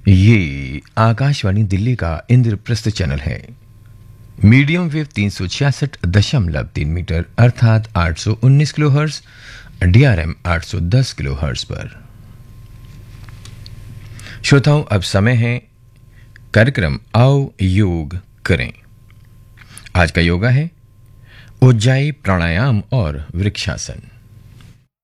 ये आकाशवाणी दिल्ली का इंद्रप्रस्थ चैनल है। मीडियम वेव 366.3 मीटर अर्थात 819 किलोहर्ट्ज, डीआरएम 810 किलोहर्ट्ज पर। श्रोताओं, अब समय है कार्यक्रम आओ योग करें। आज का योगा है उज्जाई प्राणायाम और वृक्षासन।